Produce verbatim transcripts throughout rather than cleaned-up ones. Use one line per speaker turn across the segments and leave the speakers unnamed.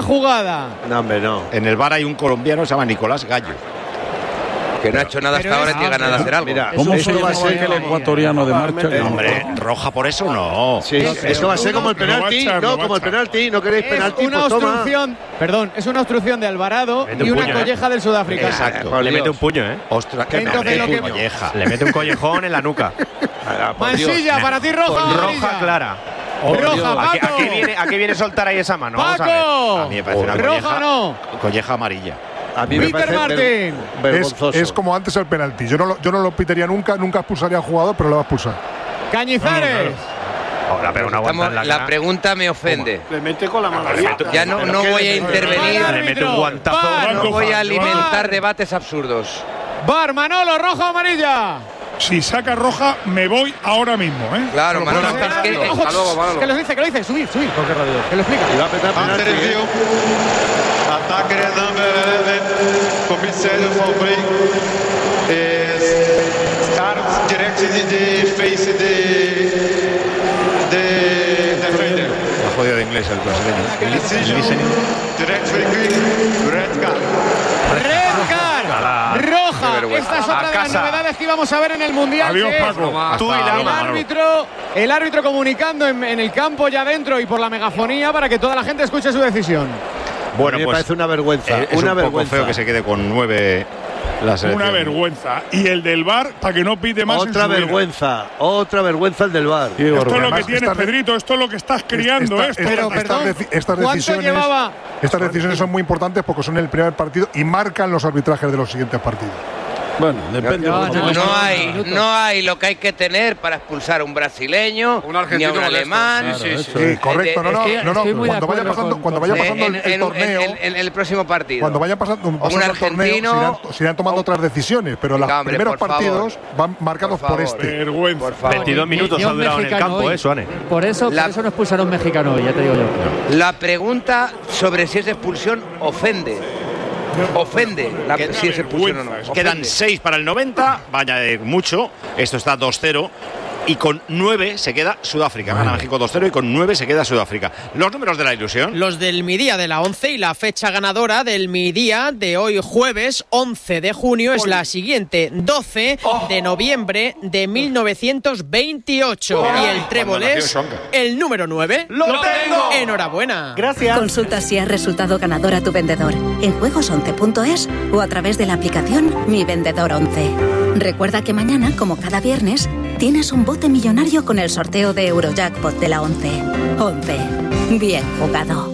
una jugada.
No, hombre, no.
En el V A R hay un colombiano que se llama Nicolás Gallo.
Que no ha hecho nada hasta ahora y tiene ganas de hacer algo.
Mira,
¿Cómo
esto
se
va a
llama
ser
aquel ecuatoriano de marcha?
No, hombre, roja por eso no.
Sí, esto va a ser como el penalti, no, como el penalti, no queréis
Es
penalti,
una
pues toma.
obstrucción, perdón, es una obstrucción de Alvarado
Mete un
y una
puño,
colleja
¿eh?
del sudafricano.
Exacto.
Por
Le
Dios.
mete un puño, ¿eh?
Ostras, qué
Entonces, lo que-
colleja.
Le mete un collejón en la nuca.
Por Dios.
Mansilla, para ti roja. o amarilla.
Roja clara.
Roja,
¿A qué,
Paco.
a qué viene, ¿A qué viene soltar ahí esa mano? Vamos a ver.
Paco.
A mí me parece una
Roja
colleja,
no.
colleja amarilla.
A mí me
Peter
parece
Martin.
ver-
Es,
vergonzoso.
es como antes el penalti. Yo no, lo, yo no lo pitaría nunca, nunca expulsaría al jugador, pero lo va a expulsar.
Cañizares.
Ahora pega una guanta en la
La
cara.
pregunta me ofende.
Le mete con la mano.
Ya no, no voy a intervenir.
Le mete un guantazo.
Bar,
No voy a alimentar
Bar.
debates absurdos.
Bar, Manolo, roja o amarilla.
Si saca roja, me voy ahora mismo, ¿eh?
Claro, Manolo, es que,
Ojo, que lo dice, que lo dice, subir, subir. Que lo explica.
Y va a petar penalti. ¿eh?
Ataque de number eleven, comissário Fabri, start direct in the face de de defender.
Ha jodido de inglés el brasileño.
Decision, direct free kick, red card.
Red card. Roja.
vergüenza.
Esta es otra
A
de las
casa.
novedades que íbamos a ver en el Mundial.
Adiós,
que es
Paco.
Tú y la
El árbitro, el árbitro comunicando en, en el campo ya dentro y por la megafonía para que toda la gente escuche su decisión.
Bueno,
A mí me
pues
parece una vergüenza,
eh, es
una
un poco
vergüenza.
feo que se quede con nueve la selección.
Una vergüenza. Y el del V A R, para que no pite más.
Otra
en su vida.
vergüenza, otra vergüenza el del V A R.
Qué
Esto es
barbaridad.
lo que
Además,
tienes,
estas de-
Pedrito. Esto es lo que estás criando.
esta-
esto.
esta-
Pero,
estas
perdón,
deci- estas
¿cuánto
decisiones,
llevaba?
estas decisiones son muy importantes porque son el primer partido y marcan los arbitrajes de los siguientes partidos.
Bueno, depende.
No,
de cómo
no,
se-
No hay, no hay lo que hay que tener para expulsar a un brasileño, ni a un alemán.
Claro, eso.
Sí, correcto. No, no,
Estoy-
no, no.
estoy muy de
Cuando vaya
acuerdo
pasando,
con-
cuando
con-
vaya pasando
En,
el, el
en-
torneo,
en- en el próximo partido.
cuando vaya pasando, pasando el torneo, se irán,
argentino.
se irán tomando otras decisiones, pero los
Venga, hombre,
primeros
por
partidos
favor.
van marcados
Por
por,
favor.
este.
Vergüenza.
Por favor.
veintidós minutos
Ni- ni
ha
un
durado en el
mexicano
campo,
hoy.
¿eh, Suárez?
Por eso,
La-
por eso no expulsaron un mexicano hoy, ya te digo yo.
La pregunta sobre si es expulsión ofende. Ofende la,
Que-
si es expulsión o no.
vergüenza.
Quedan
Ofende.
seis para el noventa, vaya de mucho. Esto está dos cero. Y con nueve se queda Sudáfrica. Gana México dos cero y con nueve se queda Sudáfrica. Los números de la ilusión.
Los del Mi Día de la once y la fecha ganadora del Mi Día de hoy jueves once de junio es la siguiente, doce de noviembre de mil novecientos veintiocho. Y el trébol
Cuando nació
es
Songa.
el número nueve.
¡Lo tengo!
Enhorabuena.
Gracias.
Consulta si has resultado ganador a tu vendedor en juegos once punto es o a través de la aplicación Mi Vendedor once. Recuerda que mañana, como cada viernes, tienes un bote millonario con el sorteo de Eurojackpot de la once. once. Bien jugado.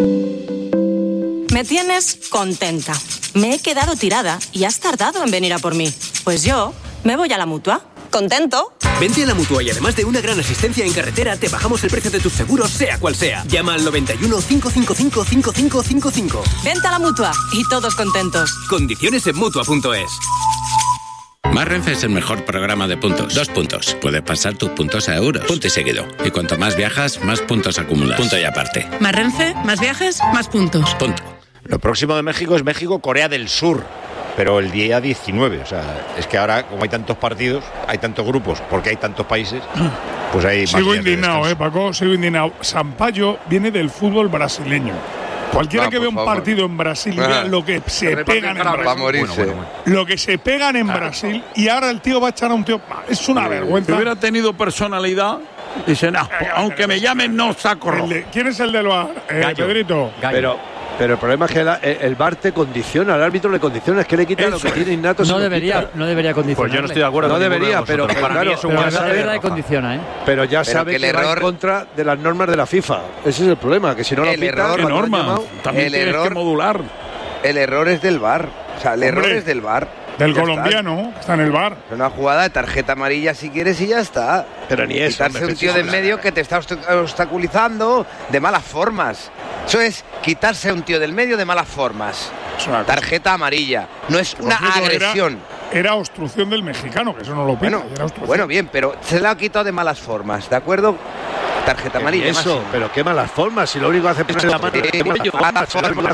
Me tienes contenta. Me he quedado tirada y has tardado en venir a por mí. Pues yo me voy a la Mutua. ¿Contento?
Vente a la Mutua y además de una gran asistencia en carretera, te bajamos el precio de tus seguros, sea cual sea. Llama al noventa y uno, cinco cinco cinco, cinco cinco cinco cinco.
Vente a la Mutua y todos contentos.
Condiciones en Mutua punto es.
Más Renfe es el mejor programa de puntos. Dos puntos. Puedes pasar tus puntos a euros. Punto y seguido. Y cuanto más viajas, más puntos acumulas. Punto y aparte.
Más Renfe, más viajes, más puntos.
Punto.
Lo próximo de México es México-Corea del Sur. Pero el día diecinueve. O sea, es que ahora, como hay tantos partidos, hay tantos grupos, porque hay tantos países, pues hay más
Sigo
días de
indignado,
descanso.
eh, Paco. Sigo indignado. Sampaio viene del fútbol brasileño. Cualquiera
Va,
que
por
vea un
favor.
partido en Brasil,
Ah.
vea lo que se pegan en
Va a
Brasil.
morirse.
Lo que se pegan en Brasil y ahora el tío va a echar a un tío. Es una
Si
vergüenza.
hubiera tenido personalidad, dicen, ah, aunque me llamen, no saco
El
rojo.
de- ¿Quién es el del V A R? Eh,
Gallo.
Pedrito.
Pero, pero el problema es que la- el, el V A R te condiciona, el árbitro le condiciona, es que le quita lo que tiene innato. se
No
lo
debería,
quita.
no debería condicionar.
Pues yo no estoy de acuerdo
No
con ninguno
debería,
de vosotros.
pero-
Para
claro,
mí es un
pero
buen
ya
De
sabe-
verdad que condiciona, ¿eh?
Pero ya
Pero
sabe
que
que,
el
va
error-
en contra de las normas de la FIFA. Ese es el problema, que si no lo
El
pita,
error-
¿Qué
cuando lo han
norma?
llamado-
También
El
tienes
error-
que modular.
El error es del V A R. O sea, el error
Hombre,
es del V A R.
Del
Ya
colombiano, que está en el V A R.
está. Una jugada de tarjeta amarilla si quieres y ya está.
Pero ni eso,
Quitarse
hombre,
un tío
pero
de
si
en
eso-
medio que te está obst- obstaculizando de malas formas. Eso es quitarse a un tío del medio de malas formas.
Es una cosa.
Tarjeta amarilla. No es
Por
una
cierto, era-
agresión.
Era obstrucción del mexicano, que eso no lo pita.
Bueno,
era obstrucción.
bueno, bien, pero se la ha quitado de malas formas, ¿de acuerdo? Tarjeta
Pero
amarilla.
ni eso,
máximo.
pero qué malas formas, si lo único que hace es poner la mano en el cuello.
Mala forma, mala forma, mala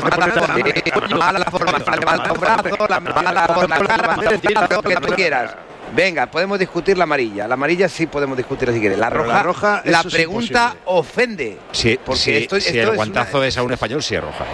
forma, mala brazo, la mala forma, lo que tú quieras. Venga, podemos discutir la amarilla. La amarilla sí podemos discutirla si quieres. La
Pero
roja,
la roja,
la
eso es
pregunta
imposible.
ofende.
Sí,
Porque
sí,
esto-
si
esto
el
es
guantazo
una-
es a un español, sí es roja.